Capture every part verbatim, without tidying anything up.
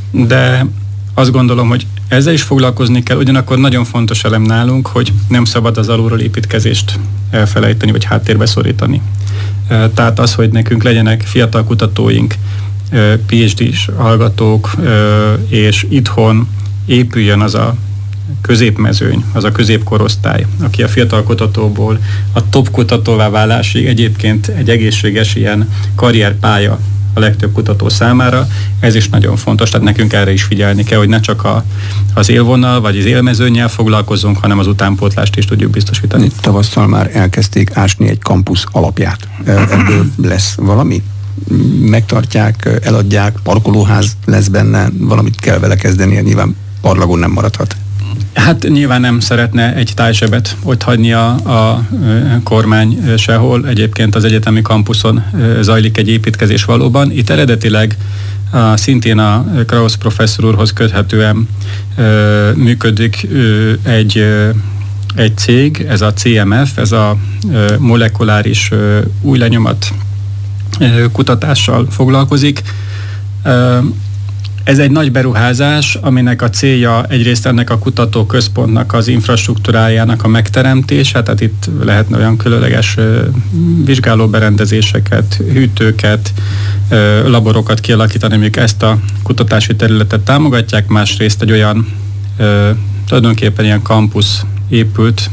de azt gondolom, hogy ezzel is foglalkozni kell, ugyanakkor nagyon fontos elem nálunk, hogy nem szabad az alulról építkezést elfelejteni, vagy háttérbe szorítani. Tehát az, hogy nekünk legyenek fiatal kutatóink, pé há dés hallgatók, és itthon épüljön az a középmezőny, az a középkorosztály, aki a fiatal kutatóból a top kutatóvá válásig egyébként egy egészséges ilyen karrierpálya a legtöbb kutató számára. Ez is nagyon fontos, tehát nekünk erre is figyelni kell, hogy ne csak a, az élvonal vagy az élmezőnnyel foglalkozunk, hanem az utánpótlást is tudjuk biztosítani. Tavasszal már elkezdték ásni egy kampusz alapját. Ebből lesz valami? Megtartják, eladják, parkolóház lesz benne, valamit kell vele kezdeni, nyilván parlagon nem maradhat. Hát nyilván nem szeretne egy tájsebet ott hagyni a, a kormány sehol. Egyébként az egyetemi kampuszon zajlik egy építkezés valóban. Itt eredetileg a, szintén a Krausz professzor úrhoz köthetően ö, működik ö, egy, ö, egy cég, ez a cé em ef, ez a ö, molekuláris ö, új lenyomat ö, kutatással foglalkozik. Ö, Ez egy nagy beruházás, aminek a célja egyrészt ennek a kutatóközpontnak az infrastruktúrájának a megteremtése, tehát itt lehetne olyan különleges vizsgálóberendezéseket, hűtőket, laborokat kialakítani, amik ezt a kutatási területet támogatják, másrészt egy olyan tulajdonképpen ilyen kampusz épült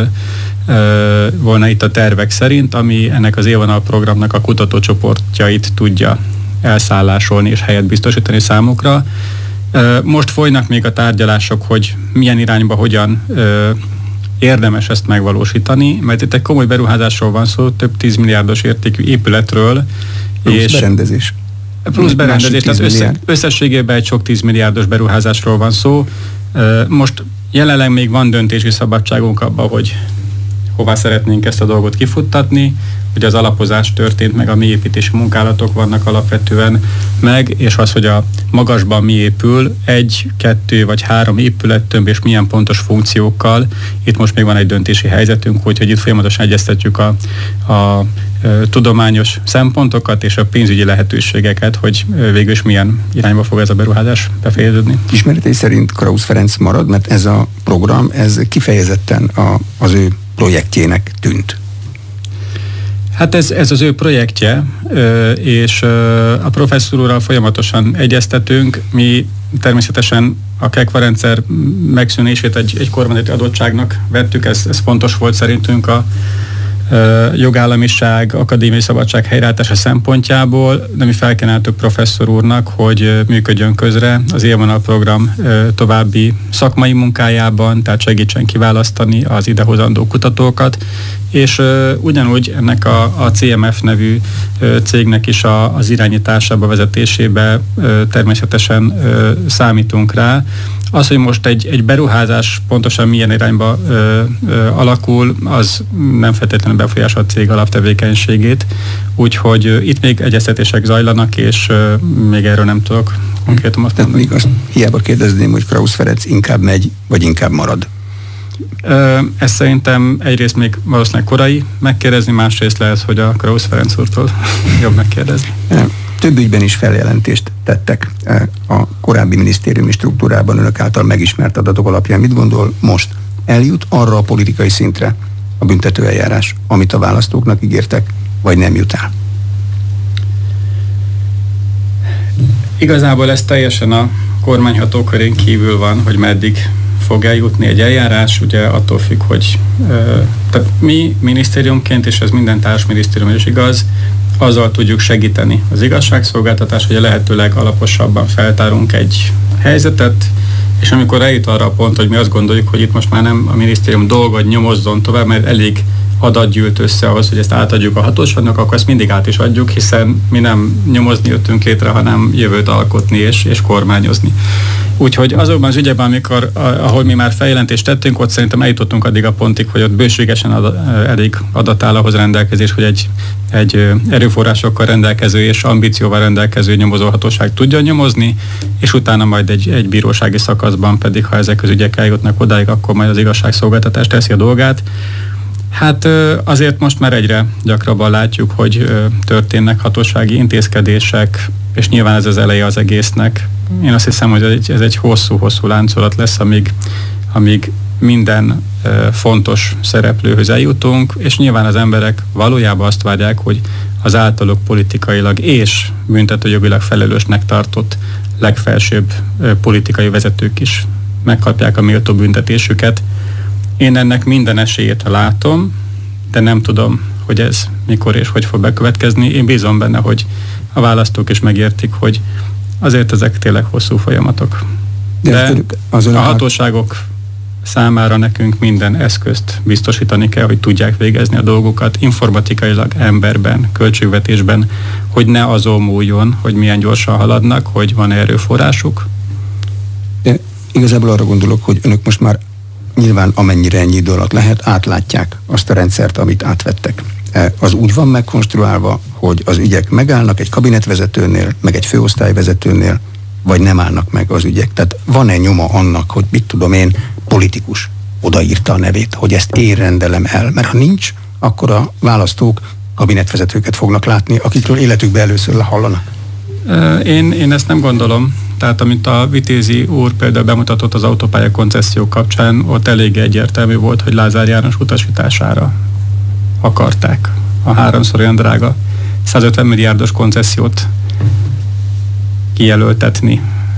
volna itt a tervek szerint, ami ennek az élvonal programnak a kutatócsoportjait tudja elszállásolni és helyet biztosítani számukra. Most folynak még a tárgyalások, hogy milyen irányba, hogyan érdemes ezt megvalósítani, mert itt egy komoly beruházásról van szó, több tízmilliárdos értékű épületről. Plusz és berendezés. Plusz berendezés, tehát össze, összességében egy sok tízmilliárdos beruházásról van szó. Most jelenleg még van döntési szabadságunk abban, hogy hová szeretnénk ezt a dolgot kifuttatni. Ugye az alapozás történt, meg a mélyépítési munkálatok vannak alapvetően meg, és az, hogy a magasban mi épül, egy, kettő vagy három épület több és milyen pontos funkciókkal. Itt most még van egy döntési helyzetünk, úgyhogy itt folyamatosan egyeztetjük a, a, a tudományos szempontokat és a pénzügyi lehetőségeket, hogy végül is milyen irányba fog ez a beruházás befejeződni. Ismeretei szerint Krausz Ferenc marad, mert ez a program, ez kifejezetten a, az ő projektjének tűnt. Hát ez, ez az ő projektje, és a professzor úrral folyamatosan egyeztetünk. Mi természetesen a KEKVA rendszer megszűnését egy, egy kormányzati adottságnak vettük, ez, ez fontos volt szerintünk a jogállamiság, akadémiai szabadság helyreállítása szempontjából, de mi felkínáltuk professzor úrnak, hogy működjön közre az élvonal program további szakmai munkájában, tehát segítsen kiválasztani az idehozandó kutatókat, és ugyanúgy ennek a, a cé em ef nevű cégnek is a, az irányításába, vezetésébe természetesen számítunk rá. Az, hogy most egy, egy beruházás pontosan milyen irányba ö, ö, alakul, az nem feltétlenül befolyásol a cég alaptevékenységét, úgyhogy ö, itt még egyeztetések zajlanak, és ö, még erről nem tudok konkrétumot mondani. Tehát még azt hiába kérdezném, hogy Krausz Ferenc inkább megy, vagy inkább marad? Ö, ezt szerintem egyrészt még valószínűleg korai megkérdezni, másrészt lehet, hogy a Krausz Ferenc úrtól jobb megkérdezni. Több ügyben is feljelentést tettek a korábbi minisztériumi struktúrában önök által megismert adatok alapján. Mit gondol most? Eljut arra a politikai szintre a büntetőeljárás, amit a választóknak ígértek, vagy nem jut el? Igazából ez teljesen a kormányhatókörén kívül van, hogy meddig fog eljutni egy eljárás, ugye attól függ, hogy ö, tehát mi minisztériumként, és ez minden társminisztérium is igaz, azzal tudjuk segíteni az igazságszolgáltatást, hogy a lehetőleg alaposabban feltárunk egy helyzetet, és amikor eljut arra a pont, hogy mi azt gondoljuk, hogy itt most már nem a minisztérium dolga, hogy nyomozzon tovább, mert elég adat gyűlt össze ahhoz, hogy ezt átadjuk a hatóságnak, akkor ezt mindig át is adjuk, hiszen mi nem nyomozni jöttünk létre, hanem jövőt alkotni és, és kormányozni. Úgyhogy azokban az ügyekben, amikor, ahol mi már feljelentést tettünk, ott szerintem eljutottunk addig a pontig, hogy ott bőségesen ad, elég adat áll ahhoz rendelkezés, hogy egy, egy erőforrásokkal rendelkező és ambícióval rendelkező nyomozóhatóság tudja nyomozni, és utána majd egy, egy bírósági szakaszban pedig, ha ezek az ügyek eljutnak odáig, akkor majd az igazságszolgáltatás teszi a dolgát. Hát azért most már egyre gyakrabban látjuk, hogy történnek hatósági intézkedések, és nyilván ez az eleje az egésznek. Én azt hiszem, hogy ez egy, ez egy hosszú-hosszú láncolat lesz, amíg, amíg minden fontos szereplőhöz eljutunk, és nyilván az emberek valójában azt várják, hogy az általuk politikailag és büntetőjogilag felelősnek tartott legfelsőbb politikai vezetők is megkapják a méltó büntetésüket. Én ennek minden esélyét látom, de nem tudom, hogy ez mikor és hogy fog bekövetkezni. Én bízom benne, hogy a választók is megértik, hogy azért ezek tényleg hosszú folyamatok. De, de a hatóságok számára nekünk minden eszközt biztosítani kell, hogy tudják végezni a dolgokat informatikailag, emberben, költségvetésben, hogy ne azon múljon, hogy milyen gyorsan haladnak, hogy van erőforrásuk. De igazából arra gondolok, hogy önök most már nyilván amennyire ennyi idő alatt lehet, átlátják azt a rendszert, amit átvettek. Az úgy van megkonstruálva, hogy az ügyek megállnak egy kabinetvezetőnél, meg egy főosztályvezetőnél, vagy nem állnak meg az ügyek. Tehát van-e nyoma annak, hogy mit tudom én, politikus odaírta a nevét, hogy ezt én rendelem el, mert ha nincs, akkor a választók kabinetvezetőket fognak látni, akikről életükben először hallanak. Én, én ezt nem gondolom. Tehát amit a Vitézi úr például bemutatott az autópálya koncesszió kapcsán, ott elég egyértelmű volt, hogy Lázár János utasítására akarták a háromszor olyan drága százötven milliárdos koncessziót kijelöltetni,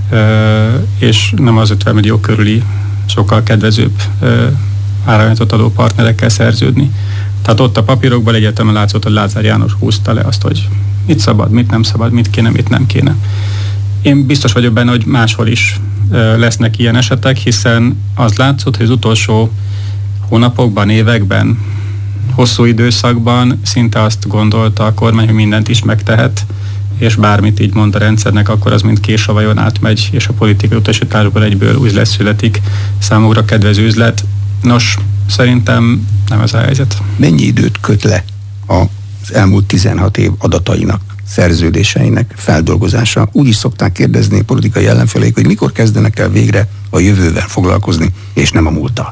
és nem az ötven millió körüli sokkal kedvezőbb áramjátszót adó partnerekkel szerződni. Tehát ott a papírokban egyértelműen látszott, hogy Lázár János húzta le azt, hogy mit szabad, mit nem szabad, mit kéne, mit nem kéne. Én biztos vagyok benne, hogy máshol is lesznek ilyen esetek, hiszen az látszott, hogy az utolsó hónapokban, években, hosszú időszakban szinte azt gondolta a kormány, hogy mindent is megtehet, és bármit így mond a rendszernek, akkor az mind késavajon átmegy, és a politikai utasításból egyből üzlet születik, számukra kedvező üzlet. Nos, szerintem nem ez a helyzet. Mennyi időt köt le az elmúlt tizenhat év adatainak, szerződéseinek feldolgozása? Úgy is szokták kérdezni politikai ellenfeleik, hogy mikor kezdenek el végre a jövővel foglalkozni, és nem a múlttal.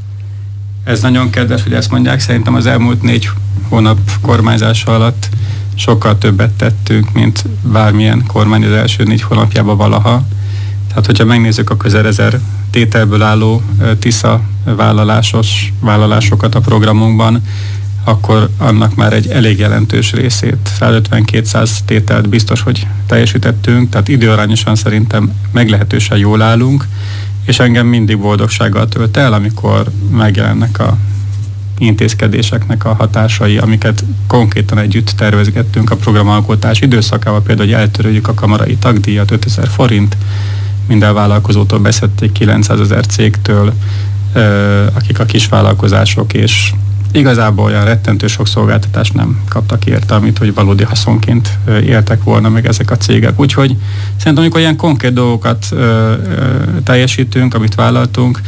Ez nagyon kedves, hogy ezt mondják. Szerintem az elmúlt négy hónap kormányzása alatt sokkal többet tettünk, mint bármilyen kormány az első négy hónapjában valaha. Tehát, hogyha megnézzük a közel ezer tételből álló TISZA vállalásos vállalásokat a programunkban, akkor annak már egy elég jelentős részét, százötven-kétszáz tételt biztos, hogy teljesítettünk, tehát időarányosan szerintem meglehetősen jól állunk, és engem mindig boldogsággal tölt el, amikor megjelennek a intézkedéseknek a hatásai, amiket konkrétan együtt tervezgettünk a programalkotás időszakával, például, hogy eltöröljük a kamarai tagdíjat, ötezer forint, minden vállalkozótól beszedték, kilencszázezer cégtől, akik a kisvállalkozások, és igazából olyan rettentő sok szolgáltatást nem kaptak érte, amit hogy valódi haszonként éltek volna meg ezek a cégek. Úgyhogy szerintem, amikor ilyen konkrét dolgokat teljesítünk, amit vállaltunk,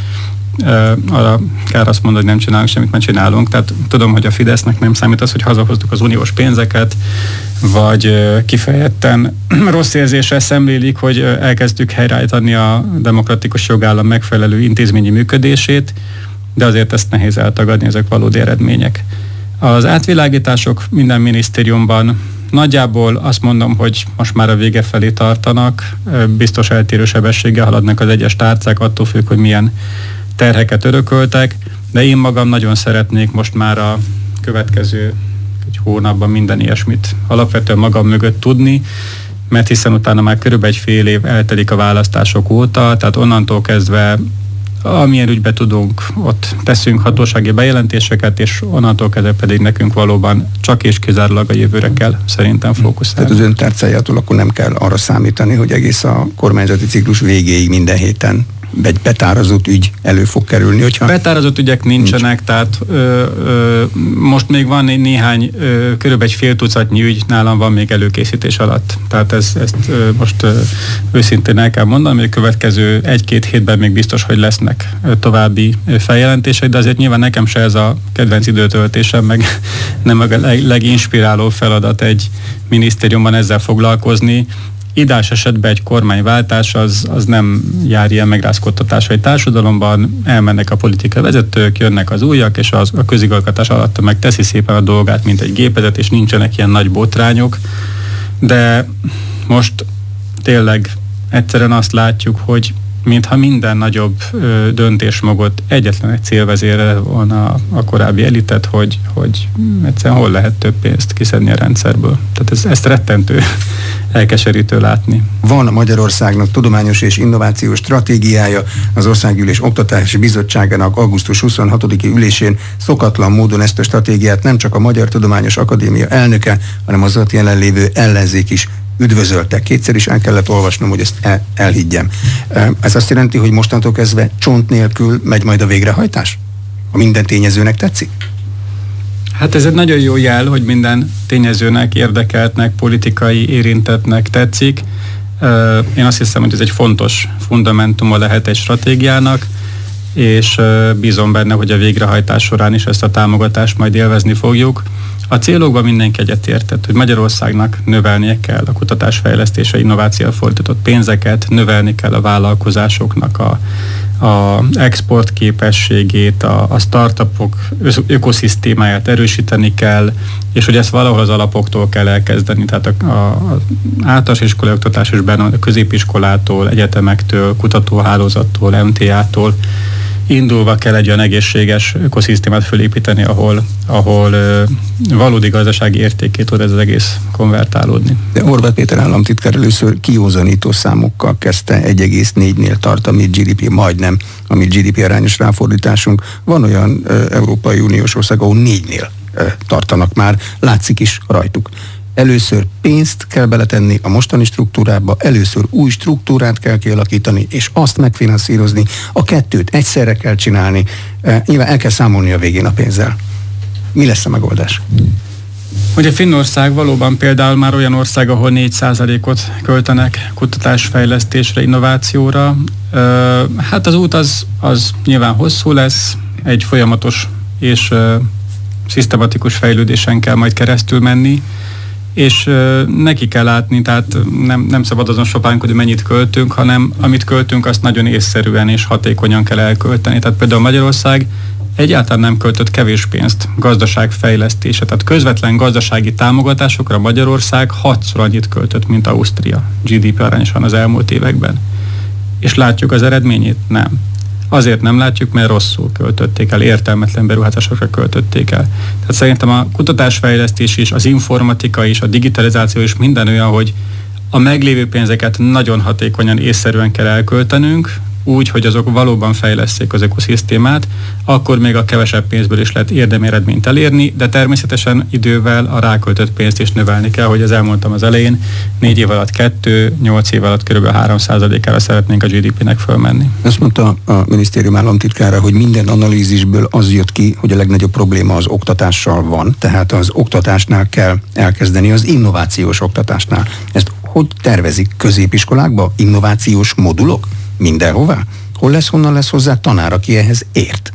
arra kár azt mondani, hogy nem csinálunk semmit, mert csinálunk. Tehát tudom, hogy a Fidesznek nem számít az, hogy hazahoztuk az uniós pénzeket, vagy kifejezetten rossz érzéssel szemlélik, hogy elkezdtük helyreállítani a demokratikus jogállam megfelelő intézményi működését, de azért ezt nehéz eltagadni, ezek valódi eredmények. Az átvilágítások minden minisztériumban nagyjából azt mondom, hogy most már a vége felé tartanak, biztos eltérő sebességgel haladnak az egyes tárcák, attól függ, hogy milyen terheket örököltek, de én magam nagyon szeretnék most már a következő egy hónapban minden ilyesmit alapvetően magam mögött tudni, mert hiszen utána már körülbelül egy fél év eltelik a választások óta, tehát onnantól kezdve amilyen ügybe tudunk, ott teszünk hatósági bejelentéseket, és onnantól kezdve pedig nekünk valóban csak és kizárólag a jövőre kell szerintem fókuszálni. Tehát az ön tárcájától akkor nem kell arra számítani, hogy egész a kormányzati ciklus végéig minden héten egy betárazott ügy elő fog kerülni, hogyha... Betárazott ügyek nincsenek, nincs. Tehát ö, ö, most még van egy néhány, ö, körülbelül egy fél tucatnyi ügy nálam van még előkészítés alatt. Tehát ez, ezt ö, most ö, őszintén el kell mondanom, hogy a következő egy-két hétben még biztos, hogy lesznek ö, további ö, feljelentések, de azért nyilván nekem se ez a kedvenc időtöltésem, meg nem a leg, leginspiráló feladat egy minisztériumban ezzel foglalkozni. Ideális esetben egy kormányváltás az, az nem jár ilyen megrázkódtatásra egy társadalomban, elmennek a politikai vezetők, jönnek az újak, és az, a közigazgatás alatt meg teszi szépen a dolgát, mint egy gépezet, és nincsenek ilyen nagy botrányok. De most tényleg egyszerűen azt látjuk, hogy mintha minden nagyobb ö, döntés mögött egyetlen egy célvezére volna a, a korábbi elitet, hogy, hogy egyszerűen hol lehet több pénzt kiszedni a rendszerből. Tehát ez, ezt rettentő, elkeserítő látni. Van a Magyarországnak tudományos és innovációs stratégiája. Az Országgyűlés Oktatási Bizottságának augusztus huszonhatodiki ülésén szokatlan módon ezt a stratégiát nem csak a Magyar Tudományos Akadémia elnöke, hanem az ott jelenlévő ellenzék is üdvözöltek. Kétszer is el kellett olvasnom, hogy ezt el, elhiggyem. Ez azt jelenti, hogy mostantól kezdve csont nélkül megy majd a végrehajtás? A minden tényezőnek tetszik? Hát ez egy nagyon jó jel, hogy minden tényezőnek, érdekeltnek, politikai érintettnek tetszik. Én azt hiszem, hogy ez egy fontos fundamentuma lehet egy stratégiának, és bízom benne, hogy a végrehajtás során is ezt a támogatást majd élvezni fogjuk. A célokban mindenki egyetértett, hogy Magyarországnak növelnie kell a kutatásfejlesztésre, innovációra fordított pénzeket, növelni kell a vállalkozásoknak a, a export képességét, a, a startupok ökoszisztémáját erősíteni kell, és hogy ezt valahol az alapoktól kell elkezdeni, tehát a, a, a általános iskolai oktatás is benne, a középiskolától, egyetemektől, kutatóhálózattól, em té á-tól indulva kell egy olyan egészséges ökoszisztémát fölépíteni, ahol, ahol ö, valódi gazdasági értékét tud ez az egész konvertálódni. De Horváth Péter államtitkár először kiózanító számokkal kezdte, egy egész négynél tart, amit gé dé pé, majdnem, amit gé dé pé arányos ráfordításunk. Van olyan ö, Európai Uniós ország, ahol négynél ö, tartanak már, látszik is rajtuk. Először pénzt kell beletenni a mostani struktúrába, először új struktúrát kell kialakítani, és azt megfinanszírozni. A kettőt egyszerre kell csinálni. E, nyilván el kell számolni a végén a pénzzel. Mi lesz a megoldás? Ugye Finnország valóban például már olyan ország, ahol négy százalékot költenek kutatásfejlesztésre, innovációra. E, hát az út az, az nyilván hosszú lesz, egy folyamatos és e, szisztematikus fejlődésen kell majd keresztül menni, és uh, neki kell látni, tehát nem, nem szabad azon sopánkodni, hogy mennyit költünk, hanem amit költünk, azt nagyon észszerűen és hatékonyan kell elkölteni. Tehát például Magyarország egyáltalán nem költött kevés pénzt gazdaságfejlesztése, tehát közvetlen gazdasági támogatásokra Magyarország hatszor annyit költött, mint Ausztria gé dé pé arányosan az elmúlt években. És látjuk az eredményét? Nem. Azért nem látjuk, mert rosszul költötték el, értelmetlen beruházásokra költötték el. Tehát szerintem a kutatásfejlesztés is, az informatika is, a digitalizáció is minden olyan, hogy a meglévő pénzeket nagyon hatékonyan, észszerűen kell elköltenünk, úgy, hogy azok valóban fejleszték az ökoszisztémát, akkor még a kevesebb pénzből is lehet érdemi eredményt elérni, de természetesen idővel a ráköltött pénzt is növelni kell, hogy az elmondtam az elején, négy év alatt kettő, nyolc év alatt kb. három százalékára szeretnénk a gé dé pének fölmenni. Azt mondta a minisztérium államtitkára, hogy minden analízisből az jött ki, hogy a legnagyobb probléma az oktatással van, tehát az oktatásnál kell elkezdeni, az innovációs oktatásnál. Ezt hogy tervezik? Középiskolákba? Innovációs modulok? Mindenhová? Hol lesz, honnan lesz hozzá tanár, aki ehhez ért?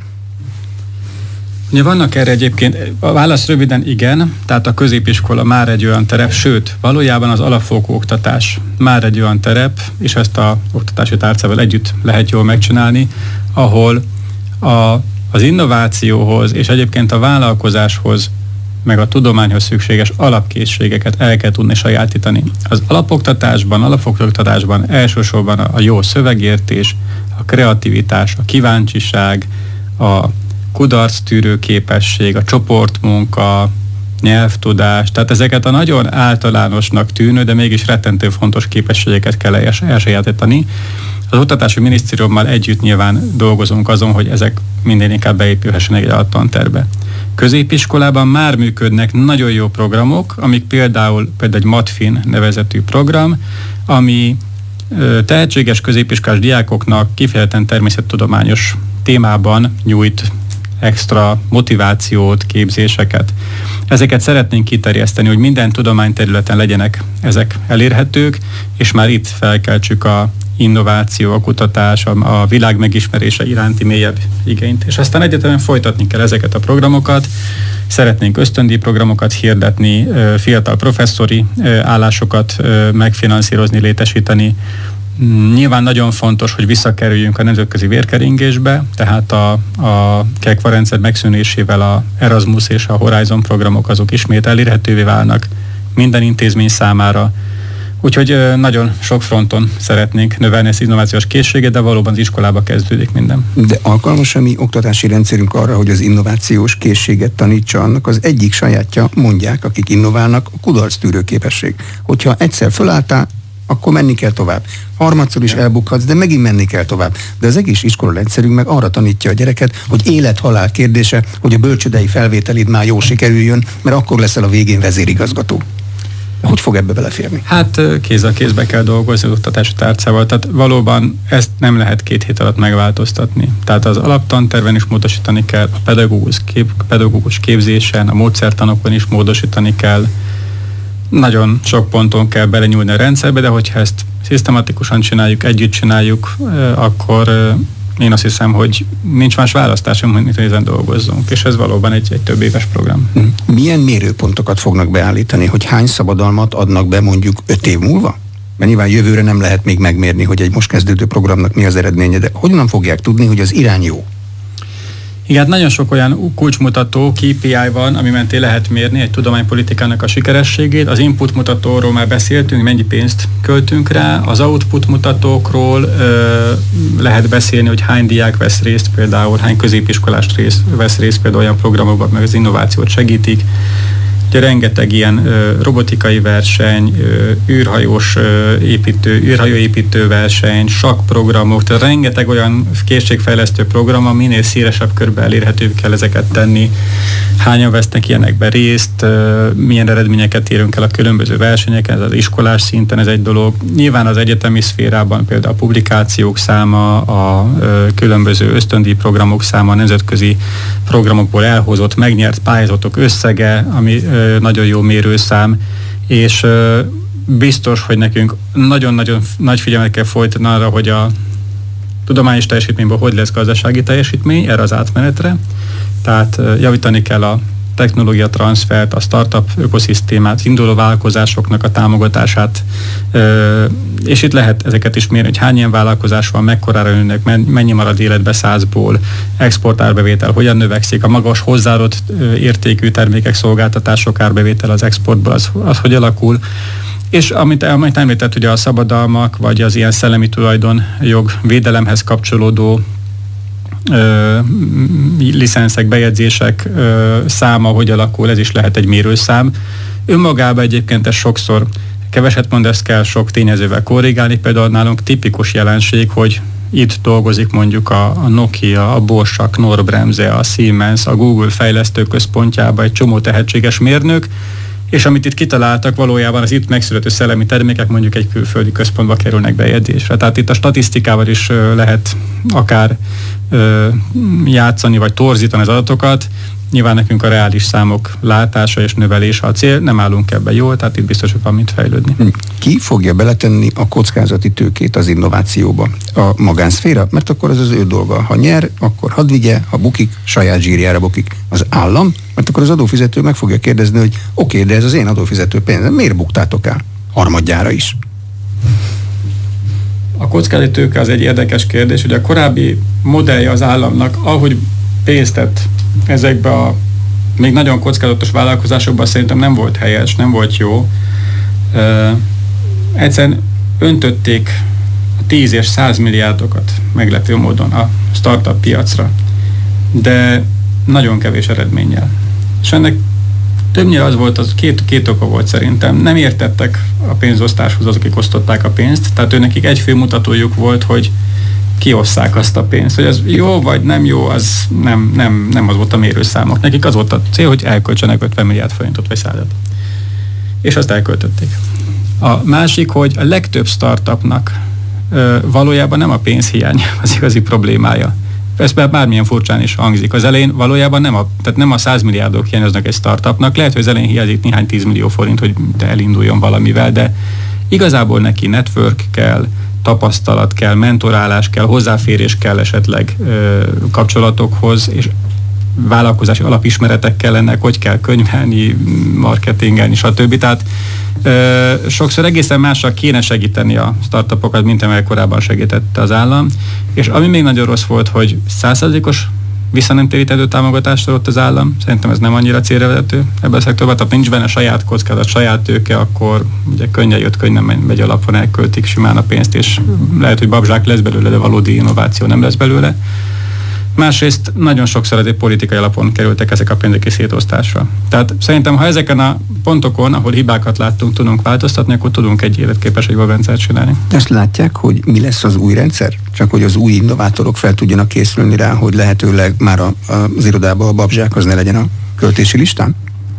Ugye vannak erre egyébként, a válasz röviden igen, tehát a középiskola már egy olyan terep, sőt, valójában az alapfokú oktatás már egy olyan terep, és ezt az oktatási tárcával együtt lehet jól megcsinálni, ahol a, az innovációhoz és egyébként a vállalkozáshoz meg a tudományhoz szükséges alapkészségeket el kell tudni sajátítani. Az alapoktatásban, alapoktatásban elsősorban a jó szövegértés, a kreativitás, a kíváncsiság, a kudarctűrő képesség, a csoportmunka, nyelvtudás, tehát ezeket a nagyon általánosnak tűnő, de mégis rettentő fontos képességeket kell elsajátítani. Az Oktatási Minisztériummal együtt nyilván dolgozunk azon, hogy ezek minden inkább beépülhessenek egy alaptantervbe. Középiskolában már működnek nagyon jó programok, amik például, például egy Matfin nevezetű program, ami tehetséges középiskolás diákoknak kifejezetten természettudományos témában nyújt extra motivációt, képzéseket. Ezeket szeretnénk kiterjeszteni, hogy minden tudományterületen legyenek ezek elérhetők, és már itt felkeltsük a innováció, a kutatás, a, a világ megismerése iránti mélyebb igényt. És aztán egyetemen folytatni kell ezeket a programokat. Szeretnénk ösztöndíj programokat hirdetni, fiatal professzori állásokat megfinanszírozni, létesíteni. Nyilván nagyon fontos, hogy visszakerüljünk a nemzetközi vérkeringésbe, tehát a, a KEKVA rendszer megszűnésével a Erasmus és a Horizon programok azok ismét elérhetővé válnak minden intézmény számára. Úgyhogy nagyon sok fronton szeretnénk növelni ezt innovációs készséget, de valóban az iskolába kezdődik minden. De alkalmas a mi oktatási rendszerünk arra, hogy az innovációs készséget tanítsa, annak az egyik sajátja, mondják, akik innoválnak, a kudarctűrő képesség. Hogyha egyszer fölálltál, akkor menni kell tovább. Harmadszor is elbukhatsz, de megint menni kell tovább. De az egész iskola rendszerünk meg arra tanítja a gyereket, hogy élet-halál kérdése, hogy a bölcsődei felvételid már jól sikerüljön, mert akkor leszel a végén vezérigazgató. Hogy fog ebbe beleférni? Hát kéz a kézbe kell dolgozni az oktatási tárcával, tehát valóban ezt nem lehet két hét alatt megváltoztatni. Tehát az alaptanterven is módosítani kell, a pedagógus, kép, pedagógus képzésen, a módszertanokon is módosítani kell. Nagyon sok ponton kell belenyúlni a rendszerbe, de hogyha ezt szisztematikusan csináljuk, együtt csináljuk, akkor én azt hiszem, hogy nincs más választásunk, mint hogy ezen dolgozzunk, és ez valóban egy, egy több éves program. Milyen mérőpontokat fognak beállítani, hogy hány szabadalmat adnak be mondjuk öt év múlva? Mert nyilván jövőre nem lehet még megmérni, hogy egy most kezdődő programnak mi az eredménye, de hogyan fogják tudni, hogy az irány jó? Igen, nagyon sok olyan kulcsmutató, K P I van, ami mentén lehet mérni egy tudománypolitikának a sikerességét. Az input mutatóról már beszéltünk, mennyi pénzt költünk rá. Az output mutatókról ö, lehet beszélni, hogy hány diák vesz részt például, hány középiskolás rész, vesz részt például olyan programokban, meg az innovációt segítik. Ugye rengeteg ilyen ö, robotikai verseny, ö, űrhajós ö, építő, űrhajóépítő verseny, sakprogramok, tehát rengeteg olyan készségfejlesztő program, ami minél szélesebb körben elérhetővé kell ezeket tenni. Hányan vesznek ilyenekben részt, ö, milyen eredményeket érünk el a különböző versenyeken, ez az iskolás szinten, ez egy dolog. Nyilván az egyetemi szférában például a publikációk száma, a ö, különböző ösztöndíj programok száma, a nemzetközi programokból elhozott, megnyert pályázatok összege, ami ö, nagyon jó mérőszám, és uh, biztos, hogy nekünk nagyon-nagyon nagy figyelmet kell folytatni arra, hogy a tudományos teljesítményből hogy lesz gazdasági teljesítmény erre az átmenetre. Tehát uh, javítani kell a technológia transfert, a startup ökoszisztémát, induló vállalkozásoknak a támogatását, uh, és itt lehet ezeket is mérni, hogy hány ilyen vállalkozás van, mekkorára jönnek, mennyi marad életbe százból, exportárbevétel hogyan növekszik, a magas hozzáadott uh, értékű termékek, szolgáltatások árbevétel az exportból, az, az hogy alakul. És amit, amit említett, ugye a szabadalmak, vagy az ilyen szellemi tulajdonjog védelemhez kapcsolódó Ö, licenszek, bejegyzések ö, száma, hogy alakul, ez is lehet egy mérőszám. Önmagában egyébként ez sokszor keveset mond, ezt kell sok tényezővel korrigálni, például nálunk tipikus jelenség, hogy itt dolgozik mondjuk a, a Nokia, a Bosch, a Knorr-Bremse, a Siemens, a Google fejlesztőközpontjában egy csomó tehetséges mérnök, és amit itt kitaláltak, valójában az itt megszülető szellemi termékek mondjuk egy külföldi központba kerülnek bejegyzésre. Tehát itt a statisztikával is ö, lehet akár ö, játszani, vagy torzítani az adatokat. Nyilván nekünk a reális számok látása és növelése a cél, nem állunk ebben jól, tehát itt biztos, hogy van mit fejlődni. Ki fogja beletenni a kockázati tőkét az innovációba? A magánszféra? Mert akkor ez az ő dolga. Ha nyer, akkor hadd vigye, ha bukik, saját zsírjára bukik. Az állam? Mert akkor az adófizető meg fogja kérdezni, hogy oké, okay, de ez az én adófizető pénzem, miért buktátok el? Harmadjára is. A kockázati tőke az egy érdekes kérdés, hogy a korábbi modellje az államnak, ahogy pénzt tett ezekbe a még nagyon kockázatos vállalkozásokban, szerintem nem volt helyes, nem volt jó. Uh, egyszerűen öntötték a tíz és száz milliárdokat meglepő módon a startup piacra, de nagyon kevés eredménnyel. És ennek többnyire az volt, az két, két oka volt szerintem. Nem értettek a pénzosztáshoz azok, akik osztották a pénzt, tehát őnekik egy fő mutatójuk volt, hogy kiosszák azt a pénzt. Hogy ez jó vagy nem jó, az nem, nem, nem az volt a mérőszámok. Nekik az volt a cél, hogy elköltsenek ötven milliárd forintot vagy százat. És azt elköltötték. A másik, hogy a legtöbb startupnak ö, valójában nem a pénzhiány az igazi problémája. Ez bármilyen furcsán is hangzik. Az elején valójában nem a, tehát nem a száz milliárdok hiányoznak egy startupnak, lehet, hogy az elején hiányzik néhány tízmillió forint, hogy elinduljon valamivel, de igazából neki network kell, tapasztalat kell, mentorálás kell, hozzáférés kell esetleg ö, kapcsolatokhoz, és vállalkozási alapismeretek kellenek, hogy kell könyvelni, marketingelni, stb. Tehát ö, sokszor egészen mással kéne segíteni a startupokat, mint amely korábban segítette az állam. És ami még nagyon rossz volt, hogy száz százalékos visszanemtérítendő támogatást adott az állam. Szerintem ez nem annyira célra vezető ebben a szektorban. Tehát nincs benne saját kockázat, saját tőke, akkor ugye könnyen jött, könnyen megy alapon, elköltik simán a pénzt, és lehet, hogy babzsák lesz belőle, de valódi innováció nem lesz belőle. Másrészt nagyon sokszor azért politikai alapon kerültek ezek a pénzek szétosztásra. Tehát szerintem, ha ezeken a pontokon, ahol hibákat láttunk, tudunk változtatni, akkor tudunk egy életképes egy rendszert csinálni. Ezt látják, hogy mi lesz az új rendszer? Csak hogy az új innovátorok fel tudjanak készülni rá, hogy lehetőleg már a, az irodában a babzsák az ne legyen a költési listán?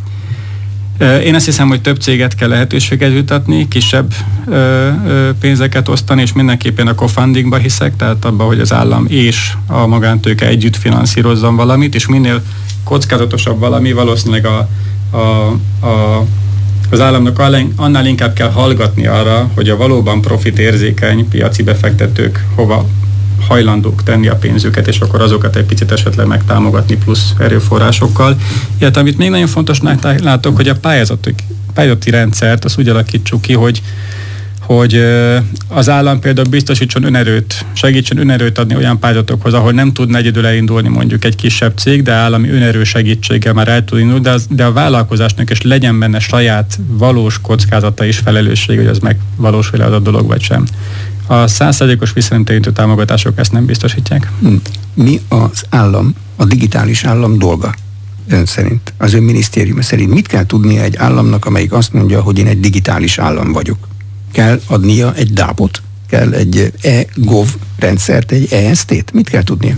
Én azt hiszem, hogy több céget kell lehetőséget jutatni, kisebb ö, ö, pénzeket osztani, és mindenképpen a co-fundingba hiszek, tehát abban, hogy az állam és a magántőke együtt finanszírozzon valamit, és minél kockázatosabb valami, valószínűleg a, a, a, az államnak annál inkább kell hallgatni arra, hogy a valóban profitérzékeny piaci befektetők hova hajlandók tenni a pénzüket, és akkor azokat egy picit esetleg megtámogatni plusz erőforrásokkal. Illetve amit még nagyon fontosnak látok, hogy a pályázati, pályázati rendszert azt úgy alakítsuk ki, hogy, hogy az állam például biztosítson önerőt, segítsen önerőt adni olyan pályázatokhoz, ahol nem tudna egyedül elindulni mondjuk egy kisebb cég, de állami önerő segítséggel már el tud indulni, de, az, de a vállalkozásnak is legyen benne saját valós kockázata és felelősség, hogy az megvalósul-e az a dolog, vagy sem. A száz százalékos visszanemtérítő támogatások ezt nem biztosítják. Mi az állam, a digitális állam dolga ön szerint, az ön minisztérium szerint? Mit kell tudnia egy államnak, amelyik azt mondja, hogy én egy digitális állam vagyok? Kell adnia egy dápot? Kell egy e-gov rendszert, egy e es té-t? Mit kell tudnia?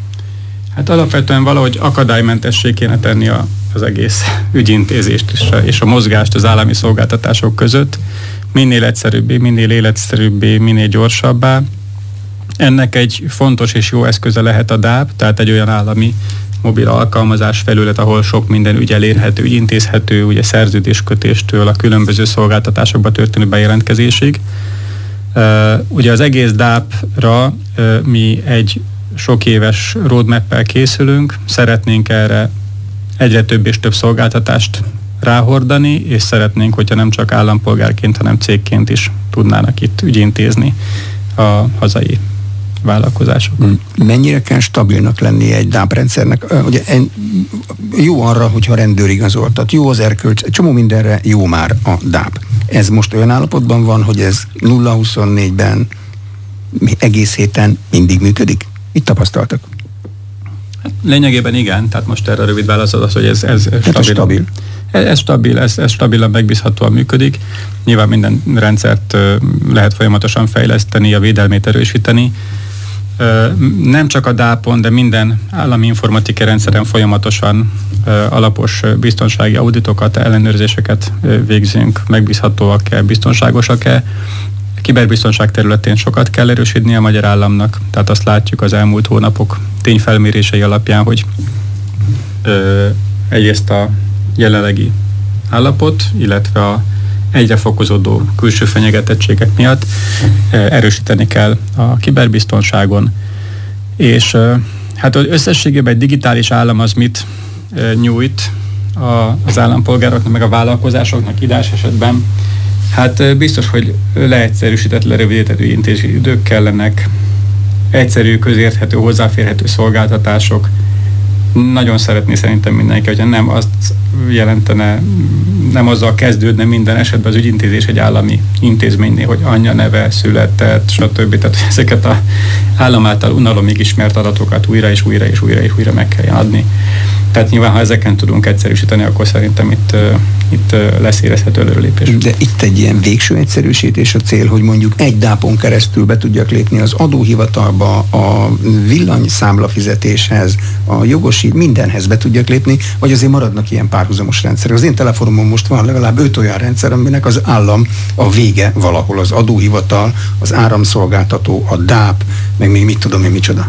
Hát alapvetően valahogy akadálymentessé kéne tenni a, az egész ügyintézést és a, és a mozgást az állami szolgáltatások között. Minél egyszerűbbé, minél életszerűbbé, minél gyorsabbá. Ennek egy fontos és jó eszköze lehet a dáp, tehát egy olyan állami mobil alkalmazás felület, ahol sok minden ügy elérhető, ügyintézhető, ugye szerződéskötéstől a különböző szolgáltatásokba történő bejelentkezésig. Uh, ugye az egész dápra uh, mi egy sok éves roadmap-el készülünk, szeretnénk erre egyre több és több szolgáltatást ráhordani, és szeretnénk, hogyha nem csak állampolgárként, hanem cégként is tudnának itt ügyintézni a hazai vállalkozások. Mennyire kell stabilnak lennie egy dáprendszernek? Ugye jó arra, hogyha rendőrigazoltat, jó az erkölcs, egy csomó mindenre jó már a dáp. Ez most olyan állapotban van, hogy ez nulla huszonnégyben egész héten mindig működik? Mit tapasztaltak? Lényegében igen, tehát most erre a rövid válasz az, hogy ez, ez stabil. stabil. Ez, ez stabil, ez, ez stabilan, megbízhatóan működik. Nyilván minden rendszert lehet folyamatosan fejleszteni, a védelmét erősíteni. Nem csak a dápon, de minden állami informatikai rendszeren folyamatosan alapos biztonsági auditokat, ellenőrzéseket végzünk, megbízhatóak-e, biztonságosak-e. A kiberbiztonság területén sokat kell erősíteni a magyar államnak, tehát azt látjuk az elmúlt hónapok tényfelmérései alapján, hogy ö, egyrészt a jelenlegi állapot, illetve a egyre fokozódó külső fenyegetettségek miatt erősíteni kell a kiberbiztonságon, és hát hogy összességében egy digitális állam az mit nyújt az állampolgároknak, meg a vállalkozásoknak idás esetben. Hát biztos, hogy leegyszerűsített, lerövidített intézési idők kellenek, egyszerű, közérthető, hozzáférhető szolgáltatások. Nagyon szeretné szerintem mindenki, hogyha nem azt jelentene, nem azzal kezdődne minden esetben az ügyintézés egy állami intézménynél, hogy anyja neve, született, stb. Tehát ezeket az állam által unalomig ismert adatokat újra és újra és újra és újra meg kell adni. Tehát nyilván, ha ezeken tudunk egyszerűsíteni, akkor szerintem itt, itt lesz érezhető előrelépés. De itt egy ilyen végső egyszerűsítés a cél, hogy mondjuk egy dápon keresztül be tudjak lépni az adóhivatalba, a villanyszámlafizetéshez, a jogosít, mindenhez be tudjak lépni, vagy azért maradnak ilyen párhuzamos rendszerek. Az én telefonomon most van legalább öt olyan rendszer, aminek az állam a vége valahol, az adóhivatal, az áramszolgáltató, a dáp, meg még mit tudom én micsoda.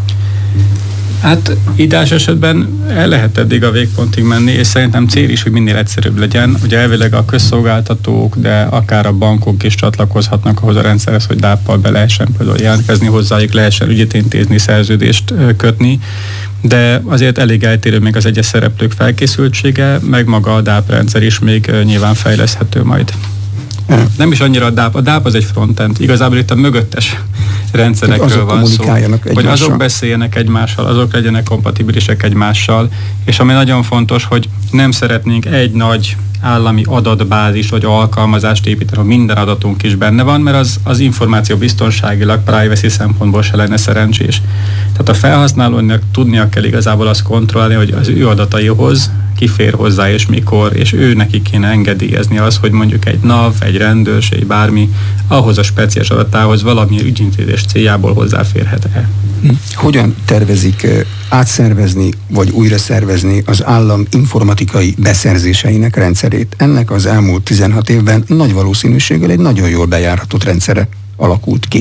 Hát idás esetben el lehet eddig a végpontig menni, és szerintem cél is, hogy minél egyszerűbb legyen. Ugye elvileg a közszolgáltatók, de akár a bankok is csatlakozhatnak ahhoz a rendszerhez, hogy dáppal be lehessen például jelentkezni hozzájuk, lehessen ügyet intézni, szerződést kötni, de azért elég eltérő még az egyes szereplők felkészültsége, meg maga a dáprendszer is még nyilván fejleszthető majd. Nem is annyira a dáp, a dáp az egy frontend, igazából itt a mögöttes rendszerekről van szó, hogy azok beszéljenek egymással, azok legyenek kompatibilisek egymással, és ami nagyon fontos, hogy nem szeretnénk egy nagy állami adatbázis vagy alkalmazást építeni, hogy minden adatunk is benne van, mert az, az információ biztonságilag, privacy szempontból se lenne szerencsés. Tehát a felhasználónak tudnia kell igazából azt kontrollálni, hogy az ő adataihoz ki fér hozzá és mikor, és ő neki kéne engedélyezni az, hogy mondjuk egy NAV, egy rendőrség, bármi, ahhoz a speciális adatához valamilyen ügyintézés céljából hozzáférhet-e. Hogyan tervezik átszervezni, vagy újra szervezni az állam informatikai beszerzéseinek rendszerét? Ennek az elmúlt tizenhat évben nagy valószínűséggel egy nagyon jól bejáratott rendszere alakult ki.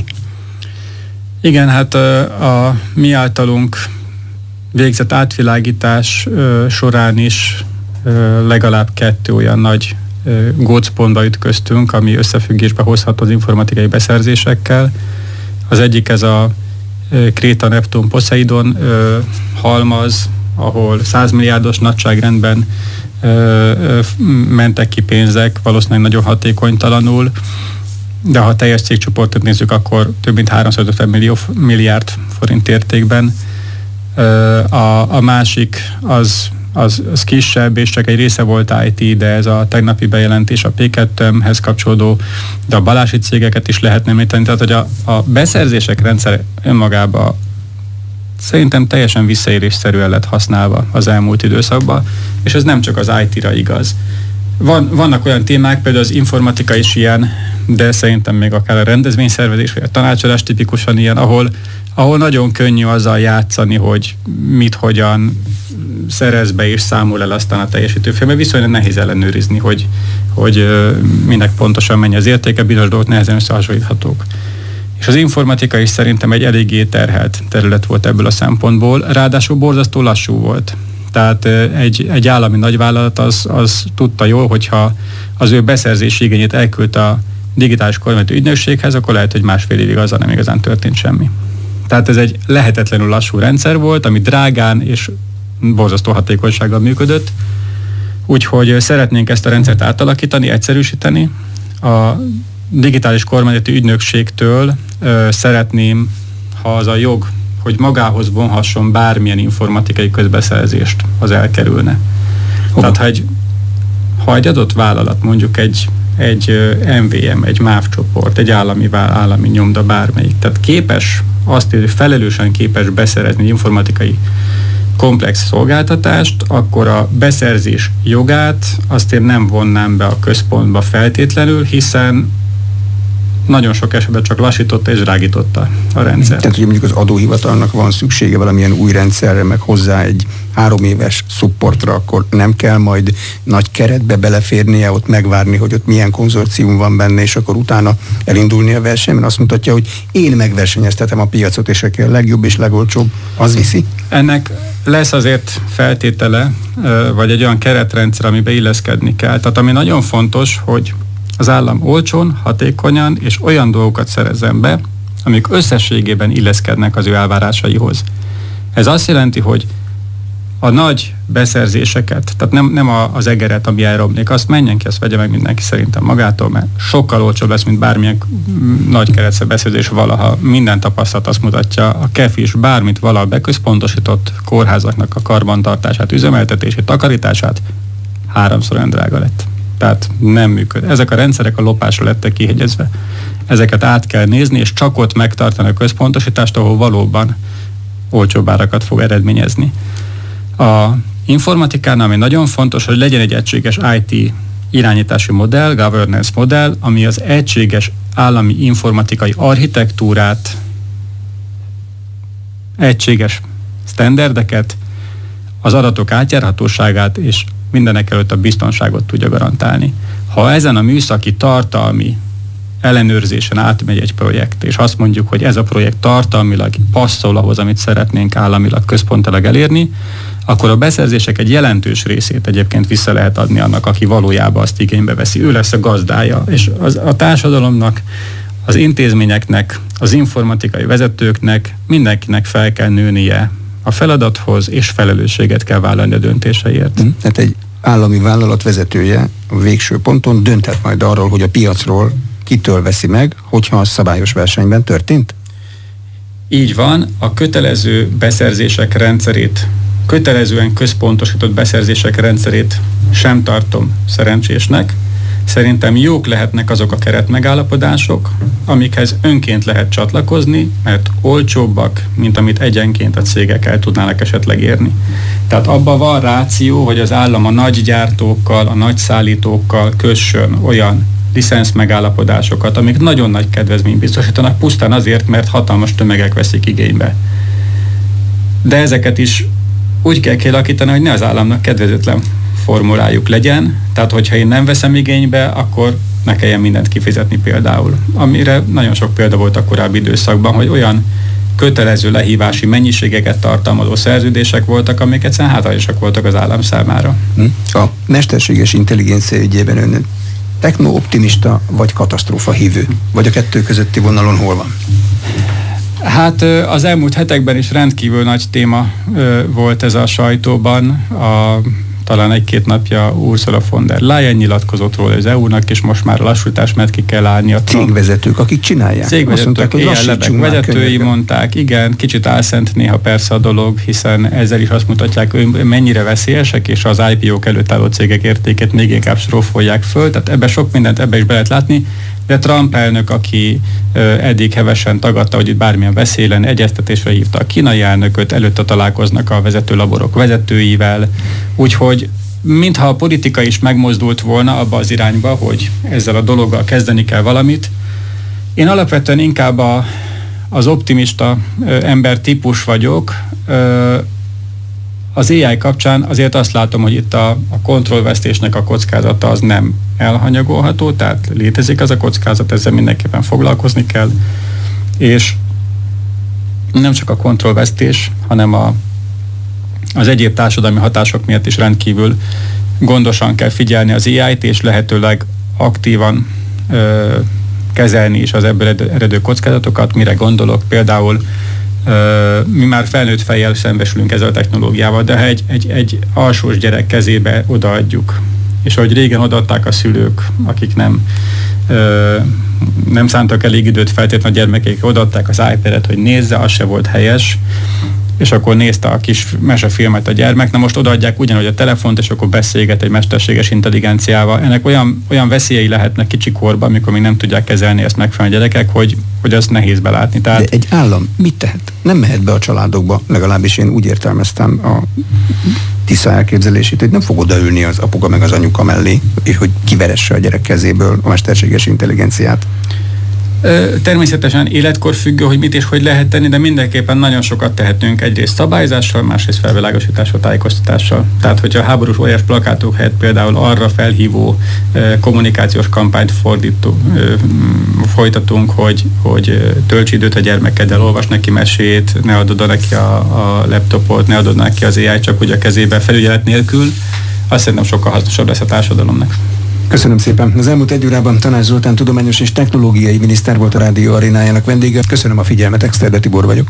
Igen, hát a, a mi általunk végzett átvilágítás ö, során is ö, legalább kettő olyan nagy ö, gócpontba ütköztünk, ami összefüggésbe hozható az informatikai beszerzésekkel. Az egyik ez a ö, Kréta, Neptun, Poseidon ö, halmaz, ahol százmilliárdos nagyságrendben ö, ö, mentek ki pénzek, valószínűleg nagyon hatékonytalanul, de ha teljes cégcsoportot nézzük, akkor több mint háromszázötven millió, milliárd forint értékben. A, a másik az, az, az kisebb, és csak egy része volt i té, de ez a tegnapi bejelentés a pé kettőhez kapcsolódó, de a balási cégeket is lehetne említeni. Tehát, hogy a, a beszerzések rendszer önmagában szerintem teljesen visszaélésszerűen lett használva az elmúlt időszakban, és ez nem csak az i té-ra igaz. Van, vannak olyan témák, például az informatika is ilyen, de szerintem még akár a rendezvényszervezés, vagy a tanácsadás tipikusan ilyen, ahol ahol nagyon könnyű azzal játszani, hogy mit, hogyan szerez be és számol el aztán a teljesítőfél, mert viszonylag nehéz ellenőrizni, hogy, hogy minek pontosan mennyi az értéke, bizonyos dolgok nehezen összehasonlíthatók. És az informatika is szerintem egy eléggé terhelt terület volt ebből a szempontból, ráadásul borzasztó lassú volt. Tehát egy, egy állami nagyvállalat az, az tudta jól, hogyha az ő beszerzési igényét elküldte a digitális kormányzati ügynökséghez, akkor lehet, hogy másfél évig azzal nem igazán történt semmi. Tehát ez egy lehetetlenül lassú rendszer volt, ami drágán és borzasztó hatékonysággal működött. Úgyhogy szeretnénk ezt a rendszert átalakítani, egyszerűsíteni. A digitális kormányzati ügynökségtől ö, szeretném, ha az a jog, hogy magához vonhasson bármilyen informatikai közbeszerzést, az elkerülne. Hova? Tehát ha egy, ha egy adott vállalat, mondjuk egy egy em vé em, egy MÁV csoport, egy állami, állami nyomda, bármelyik. Tehát képes, azt hogy felelősen képes beszerezni informatikai komplex szolgáltatást, akkor a beszerzés jogát azt én nem vonnám be a központba feltétlenül, hiszen nagyon sok esetben csak lassította és drágította a rendszert. Tehát, hogy mondjuk az adóhivatalnak van szüksége valamilyen új rendszerre, meg hozzá egy három éves szupportra, akkor nem kell majd nagy keretbe beleférnie, ott megvárni, hogy ott milyen konzorcium van benne, és akkor utána elindulni a versenyben. Azt mutatja, hogy én megversenyeztetem a piacot, és aki a legjobb és legolcsóbb, az viszi. Ennek lesz azért feltétele, vagy egy olyan keretrendszer, amiben illeszkedni kell. Tehát ami nagyon fontos, hogy az állam olcsón, hatékonyan és olyan dolgokat szerezzen be, amik összességében illeszkednek az ő elvárásaihoz. Ez azt jelenti, hogy a nagy beszerzéseket, tehát nem, nem az egeret, ami elromlik, azt menjen ki, azt vegye meg mindenki szerintem magától, mert sokkal olcsóbb lesz, mint bármilyen nagy keretbeszerzés valaha. Minden tapasztalat azt mutatja, a KEF is bármit valaha beközpontosított kórházaknak a karbantartását, üzemeltetését, takarítását háromszor olyan drága lett. Tehát nem működ. Ezek a rendszerek a lopásra lettek kihegyezve. Ezeket át kell nézni, és csak ott megtartani a központosítást, ahol valóban olcsóbb árakat fog eredményezni. A informatikánál, ami nagyon fontos, hogy legyen egy egységes i té irányítási modell, governance modell, ami az egységes állami informatikai architektúrát, egységes sztenderdeket, az adatok átjárhatóságát és mindenek előtt a biztonságot tudja garantálni. Ha ezen a műszaki tartalmi ellenőrzésen átmegy egy projekt, és azt mondjuk, hogy ez a projekt tartalmilag passzol ahhoz, amit szeretnénk államilag, központilag elérni, akkor a beszerzések egy jelentős részét egyébként vissza lehet adni annak, aki valójában azt igénybe veszi. Ő lesz a gazdája, és az, a társadalomnak, az intézményeknek, az informatikai vezetőknek, mindenkinek fel kell nőnie a feladathoz, és felelősséget kell vállalni a döntéseiért. Tehát egy állami vállalat vezetője a végső ponton dönthet majd arról, hogy a piacról kitől veszi meg, hogyha az szabályos versenyben történt? Így van, a kötelező beszerzések rendszerét, kötelezően központosított beszerzések rendszerét sem tartom szerencsésnek. Szerintem jók lehetnek azok a keretmegállapodások, amikhez önként lehet csatlakozni, mert olcsóbbak, mint amit egyenként a cégek el tudnának esetleg érni. Tehát abban van ráció, hogy az állam a nagy gyártókkal, a nagy szállítókkal kössön olyan licensz megállapodásokat, amik nagyon nagy kedvezményt biztosítanak, pusztán azért, mert hatalmas tömegek veszik igénybe. De ezeket is úgy kell kialakítani, hogy ne az államnak kedvezőtlen formulájuk legyen, tehát hogyha én nem veszem igénybe, akkor ne kelljen mindent kifizetni például. Amire nagyon sok példa volt a korábbi időszakban, hogy olyan kötelező lehívási mennyiségeket tartalmazó szerződések voltak, amik egyszerűen hátrányosak voltak az állam számára. A mesterséges intelligencia ügyében ön techno-optimista vagy katasztrófa hívő? Vagy a kettő közötti vonalon hol van? Hát az elmúlt hetekben is rendkívül nagy téma volt ez a sajtóban. A, talán egy-két napja Ursula von der Leyen nyilatkozott róla az é u-nak, és most már a lassítás mert ki kell állni. A cégvezetők, akik csinálják. Cégvezetők, éjjel-lebek vezetői mondták, igen, kicsit álszent néha persze a dolog, hiszen ezzel is azt mutatják, hogy mennyire veszélyesek, és az i pé ó-k előtt álló cégek értékét még inkább strófolják föl, tehát ebbe sok mindent ebbe is be lehet látni. De Trump elnök, aki eddig hevesen tagadta, hogy itt bármilyen veszély lenne, egyeztetésre hívta a kínai elnököt, előtte találkoznak a vezetőlaborok vezetőivel, úgyhogy mintha a politika is megmozdult volna abba az irányba, hogy ezzel a dologgal kezdeni kell valamit. Én alapvetően inkább a, az optimista ember típus vagyok. Az á i kapcsán azért azt látom, hogy itt a, a kontrollvesztésnek a kockázata az nem elhanyagolható, tehát létezik az a kockázat, ezzel mindenképpen foglalkozni kell, és nem csak a kontrollvesztés, hanem a, az egyéb társadalmi hatások miatt is rendkívül gondosan kell figyelni az á i-t, és lehetőleg aktívan ö, kezelni is az ebből eredő kockázatokat. Mire gondolok? Például Uh, mi már felnőtt fejjel szembesülünk ezzel a technológiával, de ha egy, egy, egy alsós gyerek kezébe odaadjuk, és ahogy régen odaadták a szülők, akik nem, uh, nem szántak elég időt feltétlenül a gyermekeikre, odaadták az iPad-et, hogy nézze, az se volt helyes, és akkor nézte a kis mesefilmet a gyermek, na most odaadják ugyanúgy a telefont, és akkor beszélget egy mesterséges intelligenciával. Ennek olyan, olyan veszélyei lehetnek kicsi korban, amikor még nem tudják kezelni ezt megfelelően a gyerekek, hogy, hogy azt nehéz belátni. Tehát... De egy állam mit tehet? Nem mehet be a családokba, legalábbis én úgy értelmeztem a Tisza elképzelését, hogy nem fog odaülni az apuka meg az anyuka mellé, és hogy kiveresse a gyerek kezéből a mesterséges intelligenciát. Természetesen életkor függő, hogy mit és hogy lehet tenni, de mindenképpen nagyon sokat tehetünk, egyrészt szabályzással, másrészt felvilágosítással, tájékoztatással. Tehát, hogyha a háborús óriás plakátok helyett például arra felhívó kommunikációs kampányt fordító, folytatunk, hogy, hogy tölts időt a gyermekeddel, olvas neki mesét, ne adod oda neki a, a laptopot, ne adod neki az á i csak úgy a kezébe felügyelet nélkül, azt szerintem sokkal hasznosabb lesz a társadalomnak. Köszönöm szépen. Az elmúlt egy órában Tanács Zoltán tudományos és technológiai miniszter volt a Rádió Arénájának vendége. Köszönöm a figyelmet, Exterde Tibor vagyok.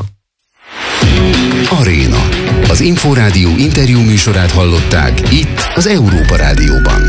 Aréna. Az Inforádió interjú műsorát hallották itt az Európa Rádióban.